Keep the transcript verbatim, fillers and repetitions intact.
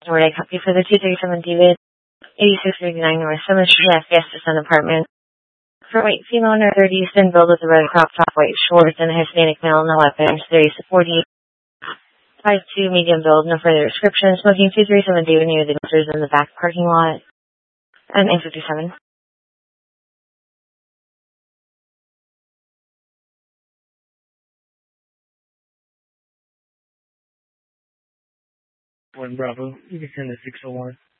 word I copy for the two thirty-seven David, eighty-six thirty-nine North seventh Street, F S Sun apartment. For white female under thirty, thin build with a red crop top, white shorts, and a Hispanic male, no weapons, thirty to forty. five two, medium build, no further description. Smoking two thirty-seven David near the dumpsters in the back parking lot. And nine fifty-seven. One Bravo. You can send a six oh one.